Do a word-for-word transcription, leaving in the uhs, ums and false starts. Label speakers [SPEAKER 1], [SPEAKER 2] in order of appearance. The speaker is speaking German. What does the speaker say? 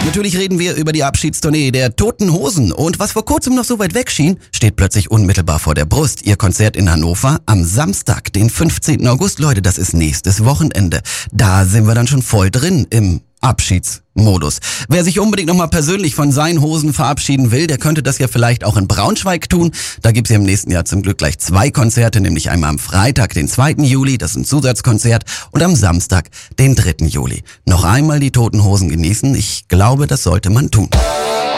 [SPEAKER 1] Natürlich reden wir über die Abschiedstournee der Toten Hosen. Und was vor kurzem noch so weit weg schien, steht plötzlich unmittelbar vor der Brust. Ihr Konzert in Hannover am Samstag, den fünfzehnten August. Leute, das ist nächstes Wochenende. Da sind wir dann schon voll drin im Abschiedsmodus. Wer sich unbedingt nochmal persönlich von seinen Hosen verabschieden will, der könnte das ja vielleicht auch in Braunschweig tun. Da gibt's ja im nächsten Jahr zum Glück gleich zwei Konzerte, nämlich einmal am Freitag, den zweiten Juli, das ist ein Zusatzkonzert, und am Samstag, den dritten Juli. Noch einmal die Toten Hosen genießen. Ich glaube, das sollte man tun.